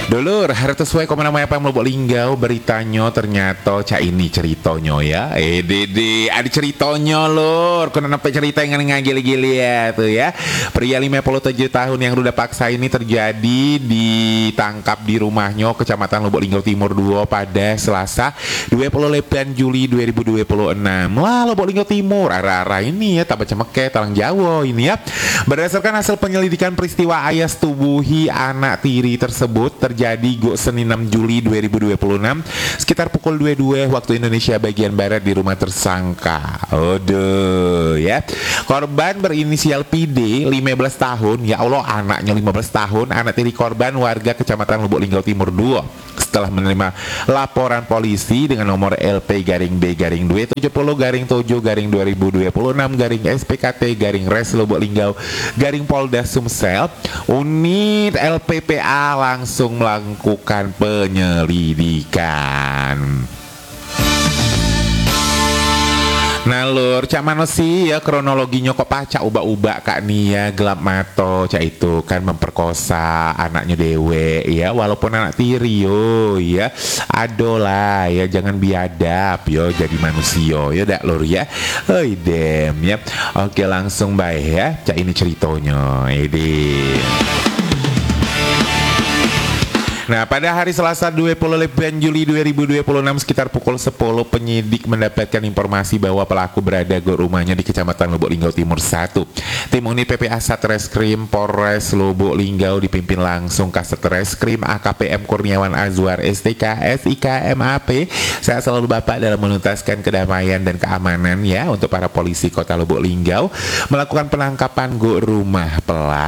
Dulur, harus sesuai komen nama apa yang Lubuk Linggau beritanya ternyata cak ini ceritanya ya. Dede, ada ceritanya lur. Kena nampak cerita yang ngagili-gili ya tuh ya. Pria 57 tahun yang ruda paksa ini terjadi ditangkap di rumahnya Kecamatan Lubuk Linggau Timur 2 pada Selasa 28 Juli 2026. Wah, Lubuk Linggau Timur, arah-arah ini ya, tak baca meke, talang Jawa ini ya. Berdasarkan hasil penyelidikan peristiwa ayas tubuhi anak tiri tersebut terjadi Senin 6 Juli 2026 sekitar pukul 22 waktu Indonesia bagian barat di rumah tersangka. Aduh ya. Korban berinisial PD 15 tahun. Ya Allah, anaknya 15 tahun, anak tiri korban warga Kecamatan Lubuk Linggau Timur 2. Setelah menerima laporan polisi dengan nomor LP-B-270-7-2026-SPKT-Res Lubuk Linggau Polda Sumsel, unit LPPA langsung melakukan penyelidikan. Nah lur, cak mana sih ya kronologinya kok pacak ubah-ubah kak nih ya, gelap mato cak itu kan memperkosa anaknya dewe ya, walaupun anak tiri yo ya, adolah ya, jangan biadab yo, jadi manusia ya dak lur ya. Hei dem ya. Oke langsung baik ya, cak ini ceritanya ini. Nah, pada hari Selasa 28 Juli 2026 sekitar pukul 10 penyidik mendapatkan informasi bahwa pelaku berada di rumahnya di Kecamatan Lubuk Linggau Timur 1. Tim unit PPA Satreskrim Polres Lubuk Linggau dipimpin langsung Kasatreskrim AKP M Kurniawan Azwar STK SIK MAP. Saya selalu Bapak dalam menuntaskan kedamaian dan keamanan ya untuk para polisi Kota Lubuk Linggau melakukan penangkapan rumah pelaku.